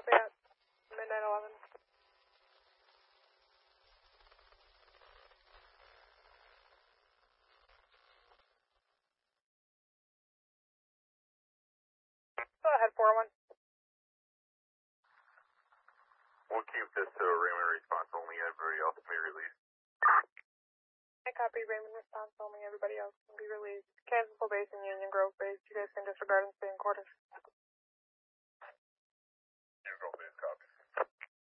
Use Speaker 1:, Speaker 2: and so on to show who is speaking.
Speaker 1: copy at midnight 11. Go ahead, 401.
Speaker 2: We'll keep this to a Raymond response only, everybody else can be released.
Speaker 1: I copy Raymond response only, everybody else can be released. Kansas Base and Union Grove Base, you guys can disregard and stay in quarters.